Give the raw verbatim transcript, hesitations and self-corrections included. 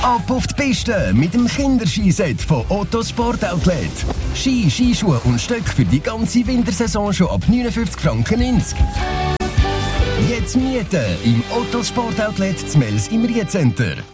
Ab auf die Piste mit dem Kinderskiset von Otto Sport Outlet. Ski, Skischuhe und Stöcke für die ganze Wintersaison schon ab neunundfünfzig Franken neunzig. Jetzt mieten im Otto Sport Outlet Zmels im Riecenter.